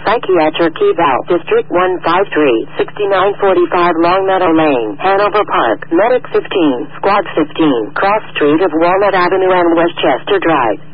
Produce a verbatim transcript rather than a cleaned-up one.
Psychiatric Eval, District one five three, sixty-nine forty-five Longmeadow Lane, Hanover Park, Medic fifteen, Squad fifteen, Cross Street of Walnut Avenue and Westchester Drive.